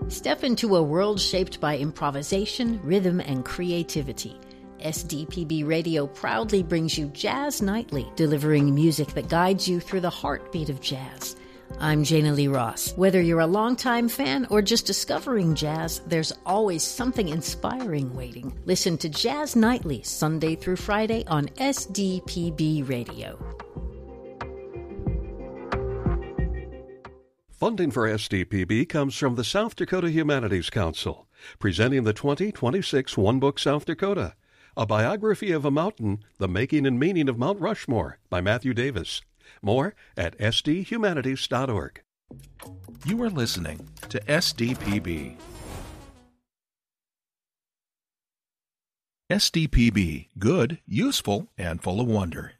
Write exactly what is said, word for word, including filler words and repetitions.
Step into a world shaped by improvisation, rhythm, and creativity. S D P B Radio proudly brings you Jazz Nightly, delivering music that guides you through the heartbeat of jazz. I'm Jana Lee Ross. Whether you're a longtime fan or just discovering jazz, there's always something inspiring waiting. Listen to Jazz Nightly, Sunday through Friday on S D P B Radio. Funding for S D P B comes from the South Dakota Humanities Council, presenting the twenty twenty-six One Book South Dakota, a biography of a mountain, The Making and Meaning of Mount Rushmore by Matthew Davis. More at s d humanities dot org. You are listening to S D P B. S D P B, good, useful, and full of wonder.